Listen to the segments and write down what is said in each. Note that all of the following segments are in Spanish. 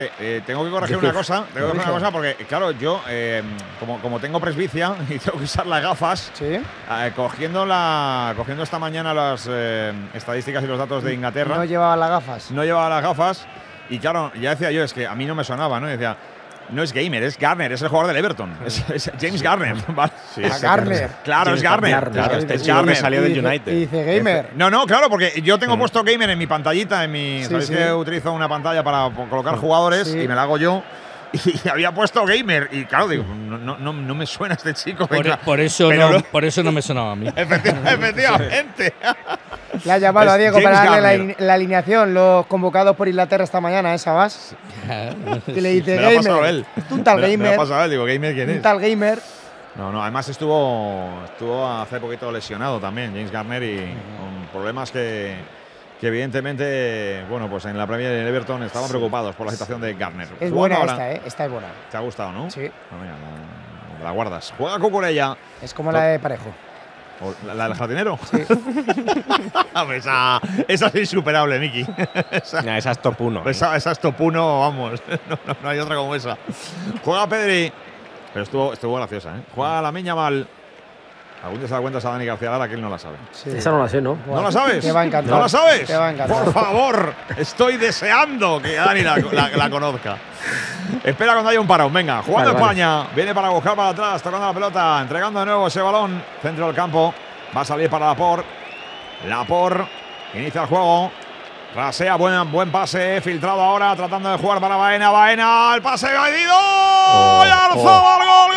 Tengo que corregir una cosa, porque, claro, yo, como tengo presbicia y tengo que usar las gafas, ¿sí? Cogiendo esta mañana las estadísticas y los datos de Inglaterra. No llevaba las gafas. No llevaba las gafas y, claro, ya decía yo, es que a mí no me sonaba, ¿no? Y decía, no es Gamer, es Garner, es el jugador del Everton. Es James Garner, ¿vale? Sí, Garner. Claro, es Garner. Claro, este Garner salió del United. Y dice Gamer. No, claro, porque yo tengo puesto Gamer en mi pantallita, sabéis sí. que utilizo una pantalla para colocar jugadores y me la hago yo. Y había puesto Gamer y claro, digo, no me suena este chico. Por eso no me sonaba a mí. Efectivamente. Le ha llamado a Diego James para darle Garner. la alineación, los convocados por Inglaterra esta mañana, Sabas. Que le dice Me lo ha pasado Gamer. él. Tú un tal Me lo ha Gamer. pasado él, digo, ¿Gamer quién es? Un tal Gamer. No, además estuvo hace poquito lesionado también, James Garner, y con problemas que evidentemente, bueno, pues en la Premier del Everton estaban preocupados por la situación de Garner. Es Jugando buena ahora. Esta es buena. ¿Te ha gustado, no? Sí. Bueno, mira, la guardas. Juega Cucurella. Es como la de Parejo. ¿La del jardinero? Sí. esa es insuperable, Miki. Esa es top 1. Esa es top 1, vamos. No hay otra como esa. Juega Pedri. Pero estuvo graciosa, ¿eh? Juega la Yamal. Algún día se da cuenta a Dani García Lara que él no la sabe. Sí. Esa no la sé, ¿no? ¿No la sabes? Te va a encantar. ¿No la sabes? Te va a encantar. Por favor, estoy deseando que Dani la conozca. Espera cuando haya un parón. Venga, jugando España. Viene para buscar para atrás, tocando la pelota, entregando de nuevo ese balón. Centro del campo. Va a salir para Laporte. Laporte inicia el juego. Rasea, buen pase, filtrado ahora, tratando de jugar para Baena. Baena, el pase caído. ¡Y Arzobal, gol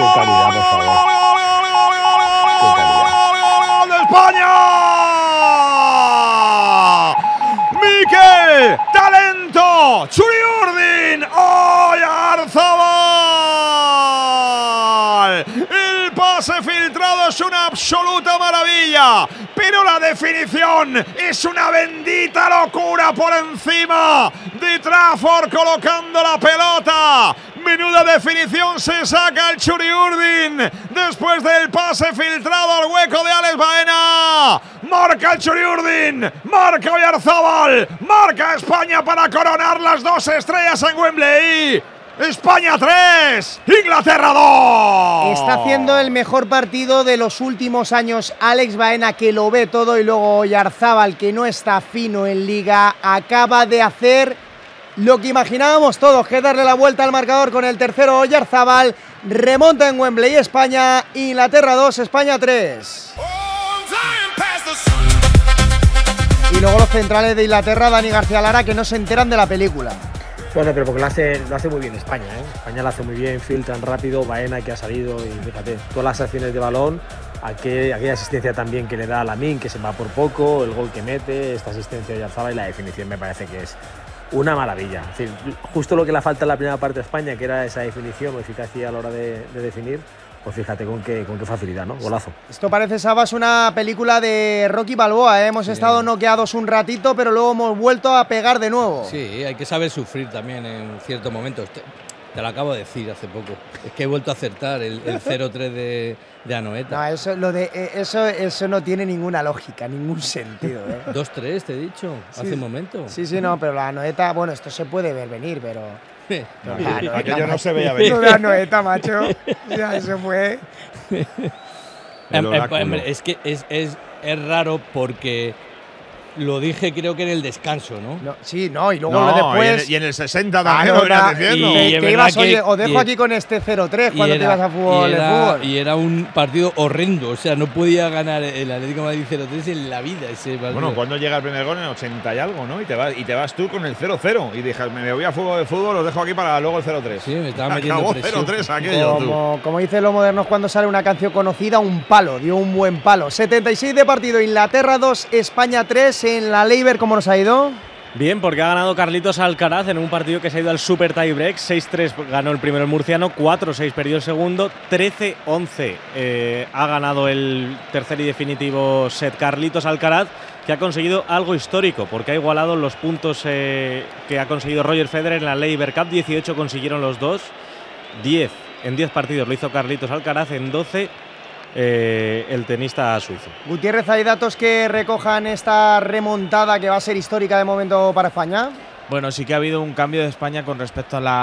de España! ¡Mikel! ¡Talento! ¡Churi Urdin! ¡Oyarzabal! El pase filtrado es una absoluta maravilla, pero la definición es una bendita locura por encima de Trafford colocando la pelota. Menuda definición se saca el Churi Urdin después del pase filtrado al hueco de Alex Baena. Marca el Churi Urdin, marca Oyarzabal, marca España para coronar las 2 estrellas en Wembley. España 3, Inglaterra 2. Está haciendo el mejor partido de los últimos años Alex Baena, que lo ve todo, y luego Oyarzabal, que no está fino en Liga, acaba de hacer lo que imaginábamos todos, que darle la vuelta al marcador con el tercero. Oyarzabal remonta en Wembley. España, Inglaterra 2, España 3. Y luego los centrales de Inglaterra, Dani García Lara, que no se enteran de la película. Bueno, pero porque lo hace muy bien España, ¿eh? España lo hace muy bien, filtran rápido, Baena que ha salido y fíjate, todas las acciones de balón, aquella asistencia también que le da a Lamine, que se va por poco, el gol que mete, esta asistencia de Oyarzabal y la definición me parece que es una maravilla. Es decir, justo lo que le falta en la primera parte de España, que era esa definición o eficacia a la hora de definir, pues fíjate con qué facilidad, ¿no? Golazo. Esto parece, Sabas, una película de Rocky Balboa, ¿eh? Hemos estado noqueados un ratito, pero luego hemos vuelto a pegar de nuevo. Sí, hay que saber sufrir también en ciertos momentos. Te lo acabo de decir hace poco. Es que he vuelto a acertar el 0-3 de Anoeta. No, eso no tiene ninguna lógica, ningún sentido, ¿eh? 2-3, te he dicho, hace un momento. Sí, no, pero la Anoeta, bueno, esto se puede ver venir, pero… Aquello no se veía venir. Lo de Anoeta, macho. Ya, eso fue… Es que es raro porque lo dije, creo que en el descanso, ¿no? Y luego después… Y en el 60 también lo venías diciendo. Te ibas, oye, os dejo aquí con este 0-3 cuando te ibas a fútbol. Y era un partido horrendo, o sea, no podía ganar el Atlético de Madrid 0-3 en la vida ese partido. Bueno, cuando llega el primer gol en 80 y algo, ¿no? Y te vas tú con el 0-0 y dije, me voy a fútbol, los dejo aquí para luego el 0-3. Sí, me estaba metiendo Acabó presión. 0-3 aquello, como dicen los modernos cuando sale una canción conocida, un palo, dio un buen palo. 76 de partido, Inglaterra 2, España 3 en la Leiber. ¿Cómo nos ha ido? Bien, porque ha ganado Carlitos Alcaraz en un partido que se ha ido al super tiebreak. 6-3 ganó el primero el murciano, 4-6 perdió el segundo, 13-11 ha ganado el tercer y definitivo set Carlitos Alcaraz, que ha conseguido algo histórico, porque ha igualado los puntos que ha conseguido Roger Federer en la Leiber Cup. 18 consiguieron los dos, 10 en 10 partidos lo hizo Carlitos Alcaraz, en 12 el tenista suizo. Gutiérrez, ¿hay datos que recojan esta remontada que va a ser histórica de momento para España? Bueno, sí que ha habido un cambio de España con respecto a la